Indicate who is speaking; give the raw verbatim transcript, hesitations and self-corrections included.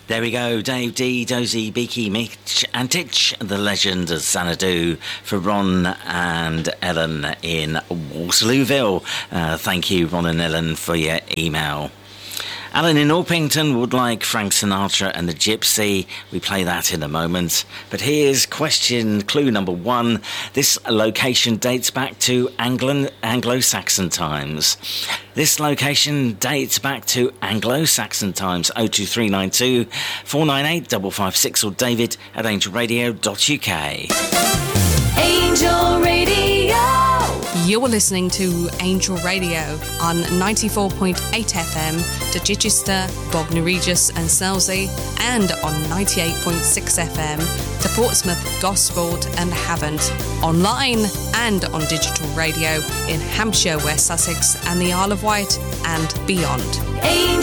Speaker 1: There we go, Dave D, Dozy, Beaky, Mitch and Titch, the legend of Xanadu, for Ron and Ellen in Waterlooville. Uh, thank you, Ron and Ellen, for your email. Alan in Orpington would like Frank Sinatra and the Gypsy. We play that in a moment. But here's question clue number one. This location dates back to Anglo- Anglo-Saxon times. This location dates back to Anglo-Saxon times. oh two three nine two, four nine eight, five five six or david at angel radio dot u k.
Speaker 2: Angel Radio.
Speaker 3: You're listening to Angel Radio on ninety-four point eight F M to Chichester, Bognor Regis and Selsey, and on ninety-eight point six F M to Portsmouth, Gosport and Havant, online and on digital radio in Hampshire, West Sussex and the Isle of Wight and beyond.
Speaker 2: Angel